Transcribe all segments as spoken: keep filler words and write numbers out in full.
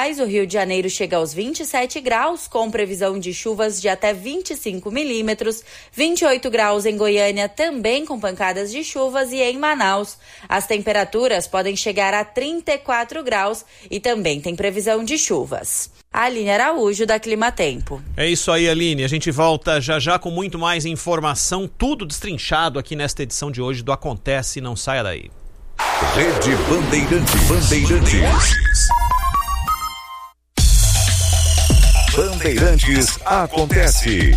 capitais, o Rio de Janeiro chega aos vinte e sete graus, com previsão de chuvas de até vinte e cinco milímetros, vinte e oito graus em Goiânia, também com pancadas de chuvas, e em Manaus as temperaturas podem chegar a trinta e quatro graus e também tem previsão de chuvas. Aline Araújo, da Climatempo. É isso aí, Aline. A gente volta já já com muito mais informação, tudo destrinchado aqui nesta edição de hoje do Acontece. Não saia daí. Rede Bandeirantes. Bandeirantes. Bandeirantes Acontece.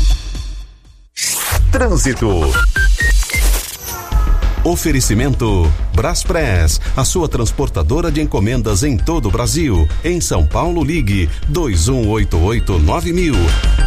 Trânsito. Oferecimento Braspress, a sua transportadora de encomendas em todo o Brasil. Em São Paulo, ligue dois um oito oito nove mil.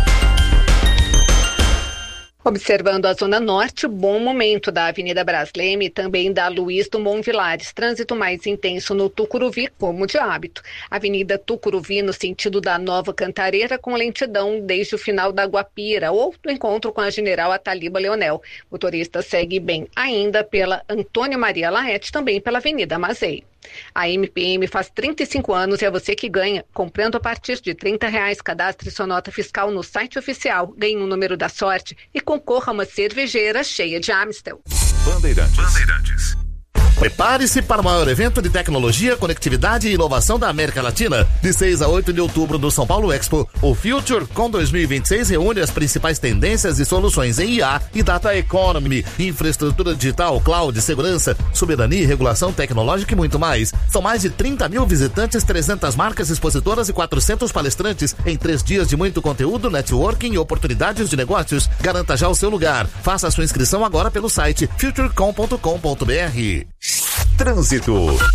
Observando a Zona Norte, bom momento da Avenida Brasleme e também da Luiz Dumont Vilares. Trânsito mais intenso no Tucuruvi, como de hábito. Avenida Tucuruvi, no sentido da Nova Cantareira, com lentidão desde o final da Guapira ou do encontro com a General Ataliba Leonel. O motorista segue bem ainda pela Antônio Maria Laete, também pela Avenida Mazei. A M P M faz trinta e cinco anos e é você que ganha. Comprando a partir de trinta reais, cadastre sua nota fiscal no site oficial, ganhe um número da sorte e concorra a uma cervejeira cheia de Amstel. Bandeirantes. Bandeirantes. Prepare-se para o maior evento de tecnologia, conectividade e inovação da América Latina. De seis a oito de outubro no São Paulo Expo, o FutureCon dois mil e vinte e seis reúne as principais tendências e soluções em I A e Data Economy, infraestrutura digital, cloud, segurança, soberania, regulação tecnológica e muito mais. São mais de trinta mil visitantes, trezentas marcas expositoras e quatrocentos palestrantes em três dias de muito conteúdo, networking e oportunidades de negócios. Garanta já o seu lugar. Faça a sua inscrição agora pelo site futurecom ponto com ponto b r. Trânsito.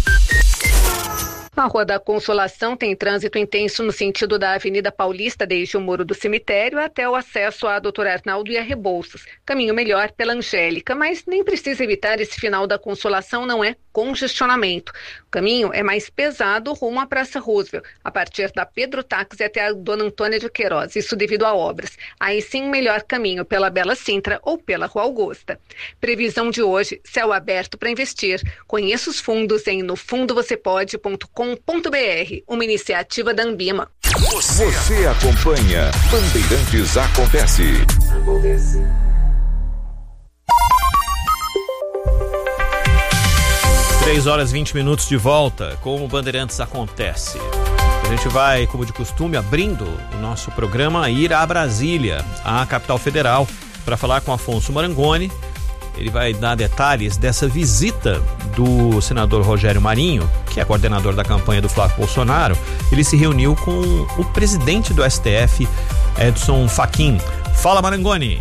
A Rua da Consolação tem trânsito intenso no sentido da Avenida Paulista, desde o Muro do Cemitério até o acesso a doutor Arnaldo e a Rebouças. Caminho melhor pela Angélica, mas nem precisa evitar esse final da Consolação, não é congestionamento. O caminho é mais pesado rumo à Praça Roosevelt, a partir da Pedro Táxi até a Dona Antônia de Queiroz, isso devido a obras. Aí sim, melhor caminho pela Bela Sintra ou pela Rua Augusta. Previsão de hoje, céu aberto para investir. Conheça os fundos em no fundo você pode ponto com ponto b r, uma iniciativa da Ambima. Você, Você acompanha Bandeirantes Acontece. Acontece. três horas e vinte minutos de volta com o Bandeirantes Acontece. A gente vai, como de costume, abrindo o nosso programa, ir a Brasília, a capital federal, para falar com Afonso Marangoni. Ele vai dar detalhes dessa visita do senador Rogério Marinho, que é coordenador da campanha do Flávio Bolsonaro. Ele se reuniu com o presidente do S T F, Edson Fachin. Fala, Marangoni.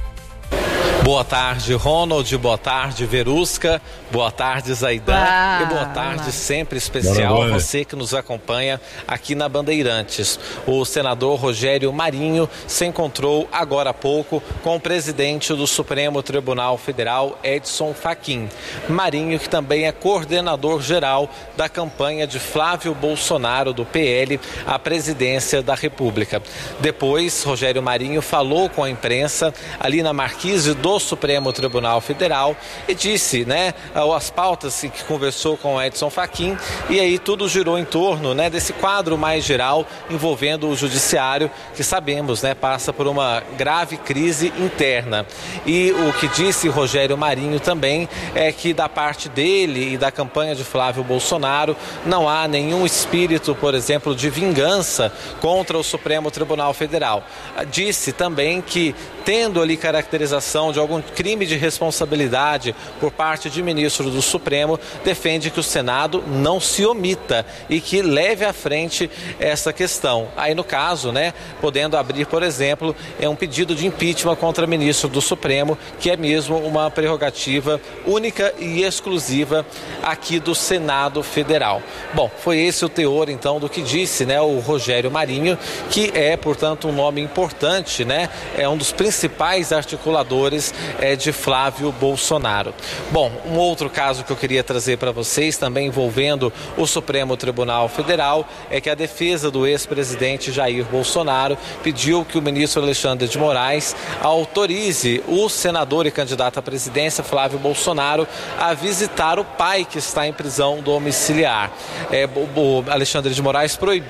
Boa tarde, Ronald. Boa tarde, Verusca. Boa tarde, Zaidan. Ah, e boa tarde lá. Sempre especial a você que nos acompanha aqui na Bandeirantes. O senador Rogério Marinho se encontrou agora há pouco com o presidente do Supremo Tribunal Federal, Edson Fachin. Marinho, que também é coordenador geral da campanha de Flávio Bolsonaro, do P L, à presidência da República. Depois, Rogério Marinho falou com a imprensa ali na Marquise do Supremo Tribunal Federal e disse, né, as pautas que conversou com o Edson Fachin, e aí tudo girou em torno, né, desse quadro mais geral envolvendo o judiciário, que sabemos, né, passa por uma grave crise interna. E o que disse Rogério Marinho também é que da parte dele e da campanha de Flávio Bolsonaro não há nenhum espírito, por exemplo, de vingança contra o Supremo Tribunal Federal. Disse também que, tendo ali caracterização de algum crime de responsabilidade por parte de ministro do Supremo, defende que o Senado não se omita e que leve à frente essa questão. Aí, no caso, né, podendo abrir, por exemplo, é um pedido de impeachment contra ministro do Supremo, que é mesmo uma prerrogativa única e exclusiva aqui do Senado Federal. Bom, foi esse o teor, então, do que disse, né, o Rogério Marinho, que é, portanto, um nome importante, né, é um dos principais articuladores é, de Flávio Bolsonaro. Bom, um outro caso que eu queria trazer para vocês, também envolvendo o Supremo Tribunal Federal, é que a defesa do ex-presidente Jair Bolsonaro pediu que o ministro Alexandre de Moraes autorize o senador e candidato à presidência, Flávio Bolsonaro, a visitar o pai que está em prisão domiciliar. É, o Alexandre de Moraes proibiu